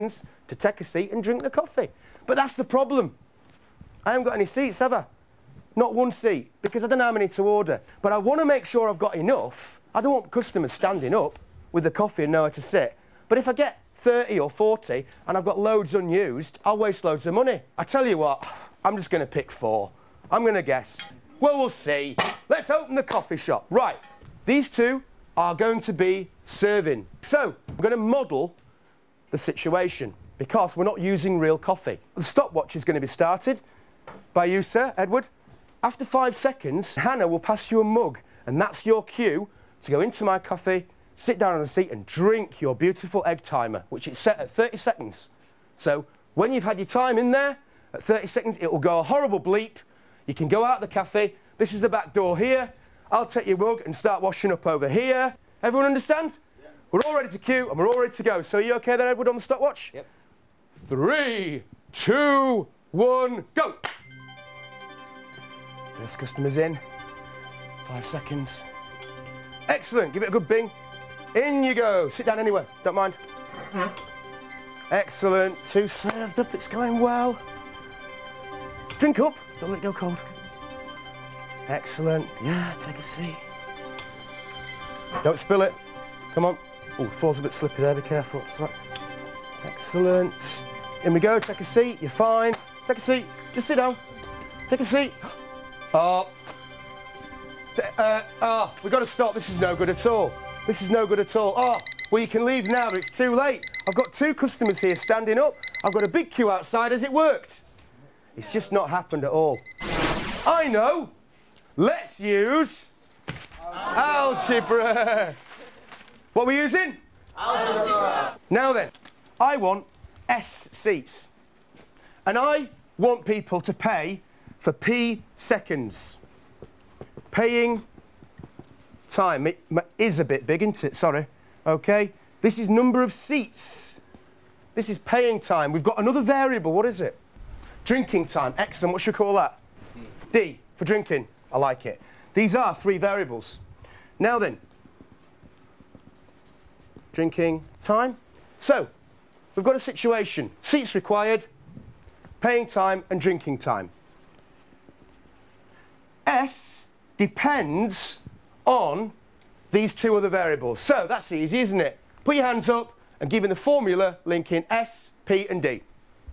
to take a seat and drink the coffee. But that's the problem. I haven't got any seats, have I? Not one seat, because I don't know how many to order. But I want to make sure I've got enough. I don't want customers standing up with the coffee and nowhere to sit. But if I get 30 or 40 and I've got loads unused, I'll waste loads of money. I tell you what, I'm just going to pick 4. I'm going to guess. Well, we'll see. Let's open the coffee shop. Right, these two are going to be serving. So, I'm going to model the situation because we're not using real coffee. The stopwatch is going to be started by you, sir, Edward. After 5 seconds, Hannah will pass you a mug, and that's your cue to go into my coffee, sit down on a seat and drink your beautiful egg timer, which is set at 30 seconds. So when you've had your time in there, at 30 seconds, it will go a horrible bleep. You can go out the cafe. This is the back door here. I'll take your mug and start washing up over here. Everyone understand? Yeah. We're all ready to queue and we're all ready to go. So are you okay there, Edward, on the stopwatch? Yep. 3, 2, 1, go! First customer's in. 5 seconds. Excellent. Give it a good bing. In you go. Sit down anywhere. Don't mind. Excellent. 2 served up. It's going well. Drink up. Don't let it go cold. Excellent. Yeah, take a seat. Don't spill it. Come on. Oh, it falls a bit slippy there. Be careful. That's right. Excellent. In we go. Take a seat. You're fine. Take a seat. Just sit down. Take a seat. Oh. We've got to stop. This is no good at all. This is no good at all. Oh, well, you can leave now, but it's too late. I've got 2 customers here standing up. I've got a big queue outside. Has it worked? It's just not happened at all. I know. Let's use algebra. What are we using? Algebra. Now then, I want S seats. And I want people to pay for P seconds. Paying time. It is a bit big, isn't it? Sorry. OK. This is number of seats. This is paying time. We've got another variable. What is it? Drinking time. Excellent. What should we call that? D. D for drinking. I like it. These are 3 variables. Now then. Drinking time. So, we've got a situation. Seats required, paying time and drinking time. S depends on these 2 other variables. So that's easy, isn't it? Put your hands up and give me the formula linking S, P and D.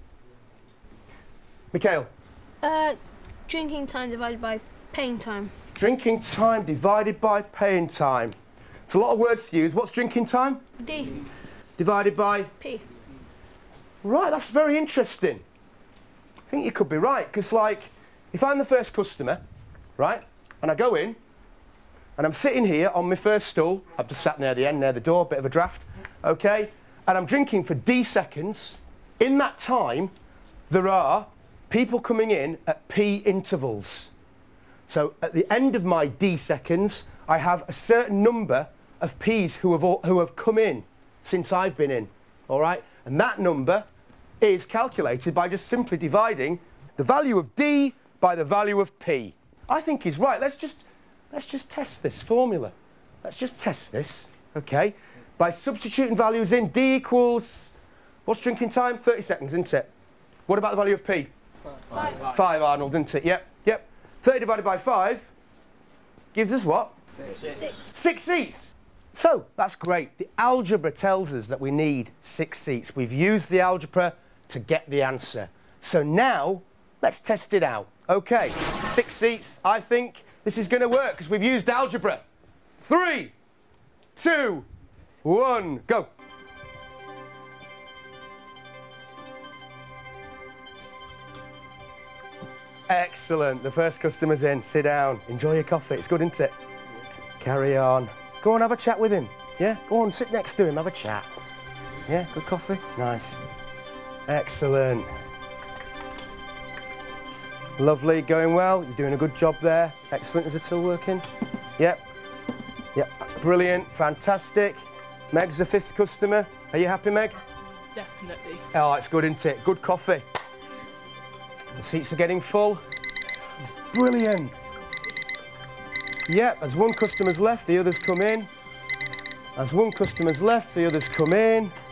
Mikhail. Drinking time divided by paying time. Drinking time divided by paying time. It's a lot of words to use. What's drinking time? D. Divided by? P. Right, that's very interesting. I think you could be right, because like, if I'm the first customer, right, and I go in, and I'm sitting here on my first stool, I've just sat near the end, near the door, bit of a draft, okay, and I'm drinking for D seconds. In that time, there are people coming in at P intervals. So at the end of my D seconds, I have a certain number of P's who have come in since I've been in, all right? And that number is calculated by just simply dividing the value of D by the value of P. I think he's right. Let's just test this formula. Let's just test this, okay? By substituting values in, D equals, what's drinking time? 30 seconds, isn't it? What about the value of P? 5. 5, Arnold, isn't it? Yep, yep. 30 divided by 5 gives us what? 6. 6 seats. So, that's great. The algebra tells us that we need 6 seats. We've used the algebra to get the answer. So now, let's test it out. OK, 6 seats. I think this is going to work because we've used algebra. 3, 2, 1, go. Excellent. The first customer's in. Sit down. Enjoy your coffee. It's good, isn't it? Carry on. Go on, have a chat with him. Yeah? Go on, sit next to him, have a chat. Yeah? Good coffee? Nice. Excellent. Lovely. Going well. You're doing a good job there. Excellent. Is it still working? Yep. Yep. That's brilliant. Fantastic. Meg's the 5th customer. Are you happy, Meg? Definitely. Oh, it's good, isn't it? Good coffee. The seats are getting full. Brilliant. Yep, as 1 customer's left, the others come in. As 1 customer's left, the others come in.